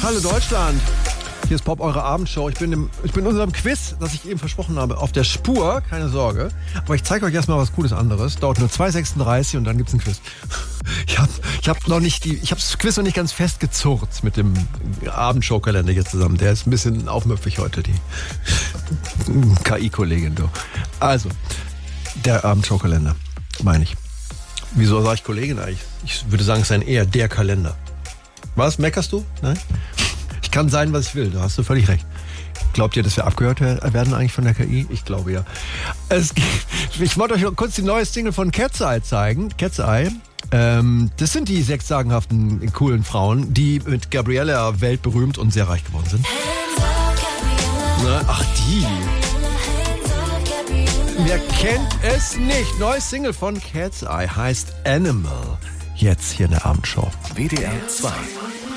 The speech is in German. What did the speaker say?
Hallo Deutschland. Hier ist Pop, eure Abendshow. Ich bin in unserem Quiz, das ich eben versprochen habe, auf der Spur. Keine Sorge. Aber ich zeige euch erstmal was Cooles anderes. Dauert nur 2,36 und dann gibt's ein Quiz. Ich habe das Quiz noch nicht ganz festgezurrt mit dem Abendshow-Kalender hier zusammen. Der ist ein bisschen aufmüpfig heute, die KI-Kollegin. Also, der Abendshow-Kalender, meine ich. Wieso sage ich Kollegin eigentlich? Ich würde sagen, es ist eher der Kalender. Was? Meckerst du? Nein? Ich kann sein, was ich will. Da hast du völlig recht. Glaubt ihr, dass wir abgehört werden eigentlich von der KI? Ich glaube ja. Ich wollte euch noch kurz die neue Single von Cat's Eye zeigen. Cat's Eye. Das sind die 6 sagenhaften, coolen Frauen, die mit Gabriella weltberühmt und sehr reich geworden sind. Ach, die. Wer kennt es nicht? Neues Single von Cat's Eye heißt Animal. Jetzt hier in der Abendshow. WDR 2.